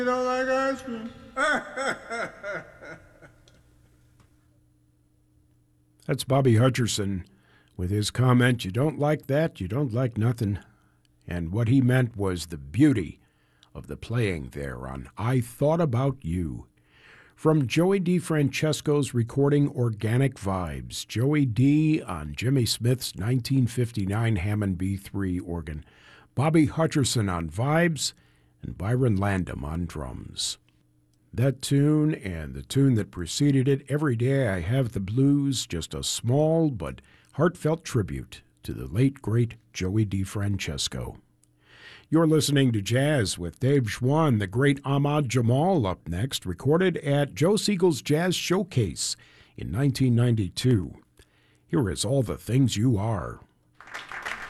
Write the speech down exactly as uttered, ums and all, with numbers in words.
You don't like ice cream? That's Bobby Hutcherson with his comment, you don't like that, you don't like nothing. And what he meant was the beauty of the playing there on I Thought About You. From Joey DeFrancesco's recording Organic Vibes, Joey D on Jimmy Smith's nineteen fifty-nine Hammond B three organ, Bobby Hutcherson on vibes, and Byron Landum on drums. That tune and the tune that preceded it, Every Day I Have the Blues, just a small but heartfelt tribute to the late, great Joey DeFrancesco. You're listening to Jazz with Dave Schwann, the great Ahmad Jamal up next, recorded at Joe Siegel's Jazz Showcase in nineteen ninety-two. Here is All the Things You Are.